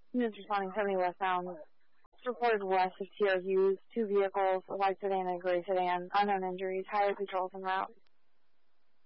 Units responding 70 westbound. Reported west of TRUs, 2 vehicles, a white sedan and a gray sedan, unknown injuries, highway patrols en route.